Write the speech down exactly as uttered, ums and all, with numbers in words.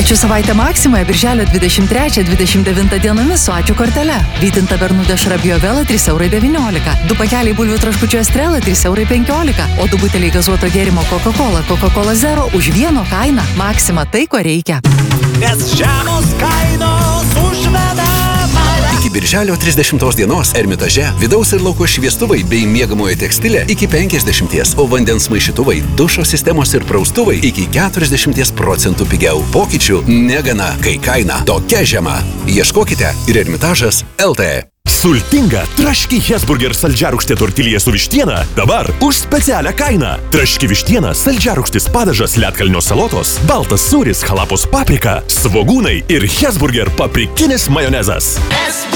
Ačiū savaitę Maksimoje birželio dvidešimt trečią dvidešimt devintą dienomis su ačiū kortele. Vytinta Bernudė Šrabiovela trys eurai devyniolika. Du pakeliai bulvių traškučių Estrela trys eurai penkiolika. O du buteliai gazuoto gėrimo Coca-Cola Coca-Cola Zero už vieno kainą. Maksima tai, ko reikia. Nes žemos kainos užveda mane. Iki birželio trisdešimtos dienos Ermitaže vidaus ir lauko šviestuvai bei miegamojo tekstilė iki penkiasdešimties, o vandens maišytuvai, dušo sistemos ir praustuvai iki keturiasdešimties procentų pigiau. Pokyčių negana, kai kaina tokia žema. Ieškokite ir Ermitažas L T. Sultinga traški Hesburger saldžiarūgštė tortilija su vištiena dabar už specialią kainą. Traški vištiena, saldžiarūgštis padažas, ledkalnio salotos, baltas sūris, halapos paprika, svogūnai ir Hesburger paprikinis majonezas.